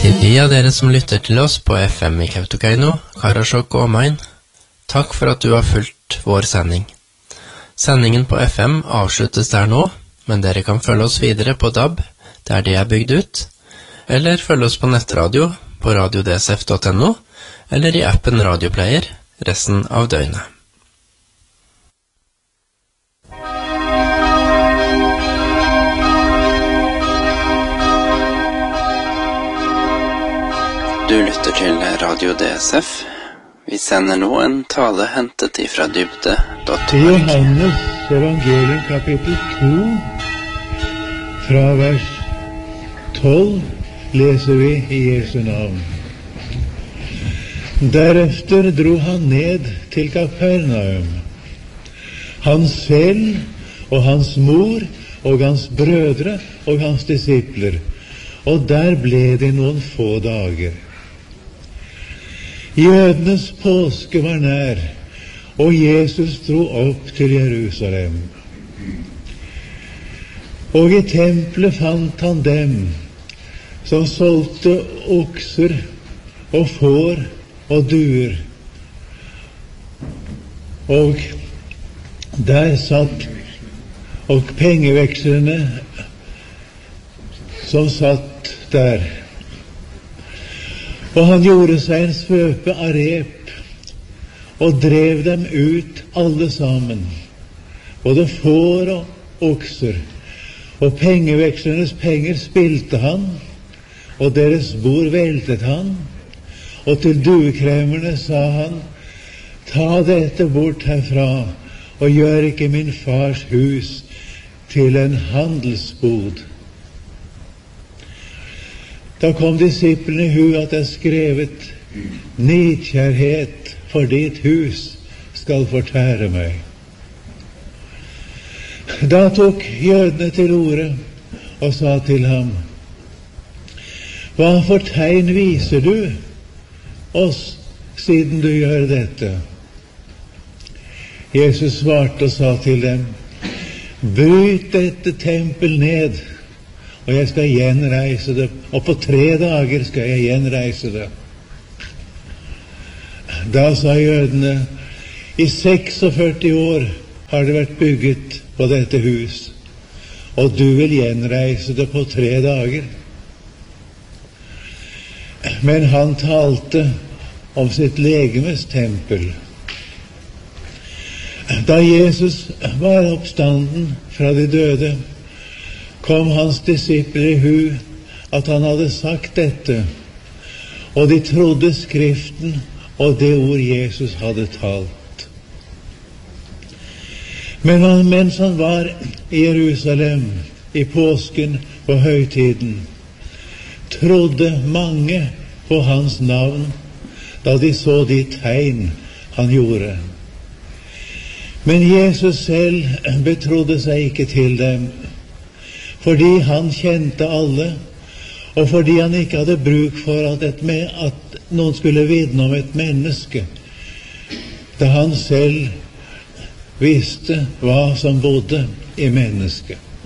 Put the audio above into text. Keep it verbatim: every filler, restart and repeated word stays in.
Til de av dere som lytter til oss på F M i Kautokeino, Karasjok og omegn, takk for at du har fulgt vår sending. Sendingen på F M avsluttes der nå, men dere kan følge oss videre på D A B, der de er bygd ut, eller følge oss på nettradio på radio d s f punktum n o, eller i appen Radioplayer resten av døgnet. Du lytter til Radio D S F. Vi sender nå en tale hentet ifra dybde punktum org. I Johannes evangelium kapittel to, fra vers tolv, leser vi i Jesu navn. Derefter dro han ned til Kapernaum, han selv og hans mor og hans brødre og hans disipler, og der ble det noen få dager. Jødenes påske var nær, og Jesus dro opp til Jerusalem. Og i tempelet fant han dem som solgte okser og får og duer. Og der satt og pengevekslerne som satt der. Og han gjorde seg en svøpe av rep og drev dem ut alle sammen, både får og okser. Og pengevekslernes penger spilte han, og deres bord veltet han. Og til duekremmerne sa han, ta dette bort herfra, og gjør ikke min fars hus til en handelsbod. Da kom disiplene i hu at det er skrevet, nidkjærhet for ditt hus skal fortære meg. Da tok jødene til orde og sa til ham, hva for tegn viser du oss siden du gjør dette? Jesus svarte og sa til dem, bryt dette tempel ned, og jeg skal gjenreise det, og på tre dager skal jeg gjenreise det. Da sa jødene, i seksogførti år har det vært bygget på dette hus, og du vil gjenreise det på tre dager. Men han talte om sitt legemes tempel. Da Jesus var oppstanden fra de døde, kom hans disipler i hu at han hadde sagt dette, og de trodde Skriften og det ord Jesus hadde talt. Men han, mens han var i Jerusalem i påsken på høytiden, trodde mange på hans navn da de så de tegn han gjorde. Men Jesus selv betrodde seg ikke til dem, fordi han kjente alle, og fordi han ikke hadde bruk for at, et, at noen skulle vitne om et menneske, da han selv visste hva som bodde i mennesket.